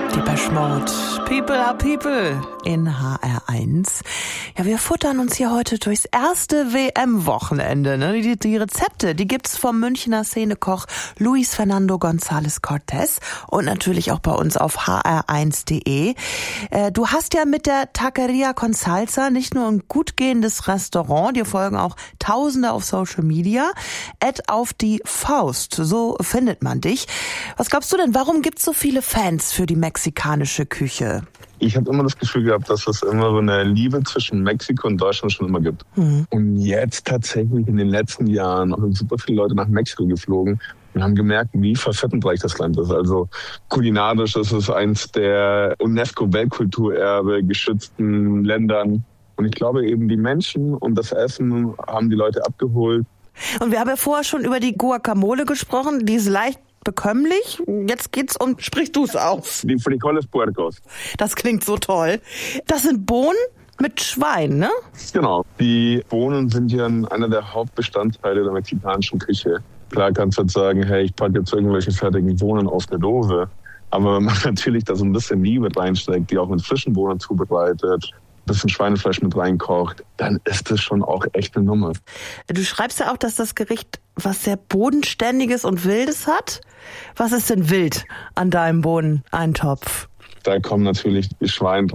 Depeche Mode. People are people in HR1. Ja, wir futtern uns hier heute durchs erste WM-Wochenende. Ne? Die Rezepte, die gibt's vom Münchner Szenekoch Luis Fernando González Cortés und natürlich auch bei uns auf hr1.de. Du hast ja mit der Taqueria con Salsa nicht nur ein gut gehendes Restaurant, dir folgen auch Tausende auf Social Media. Auf die Faust, so findet man dich. Was glaubst du denn, warum gibt's so viele Fans für die mexikanische Küche? Ich habe immer das Gefühl gehabt, dass es immer so eine Liebe zwischen Mexiko und Deutschland schon immer gibt. Und jetzt tatsächlich in den letzten Jahren sind super viele Leute nach Mexiko geflogen und haben gemerkt, wie facettenreich das Land ist. Also kulinarisch ist es eins der UNESCO-Weltkulturerbe geschützten Ländern. Und ich glaube eben, die Menschen und das Essen haben die Leute abgeholt. Und wir haben ja vorher schon über die Guacamole gesprochen, die ist leicht bekömmlich. Jetzt geht's sprich du es aus. Die Frijoles Puercos. Das klingt so toll. Das sind Bohnen mit Schwein, ne? Genau. Die Bohnen sind ja einer der Hauptbestandteile der mexikanischen Küche. Klar kannst du jetzt sagen, hey, ich packe jetzt irgendwelche fertigen Bohnen auf der Dose. Aber wenn man natürlich da so ein bisschen Liebe reinsteckt, die auch mit frischen Bohnen zubereitet, ein bisschen Schweinefleisch mit reinkocht, dann ist das schon auch echt eine Nummer. Du schreibst ja auch, dass das Gericht was sehr Bodenständiges und Wildes hat. Was ist denn wild an deinem Bohneneintopf? Da kommen natürlich die Schwein